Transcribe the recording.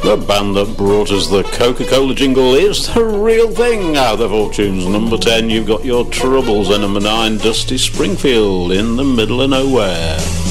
The band that brought us the Coca-Cola jingle is The Real Thing. Out of Fortunes number 10, you've got Your Troubles, and number 9, Dusty Springfield, In the Middle of Nowhere.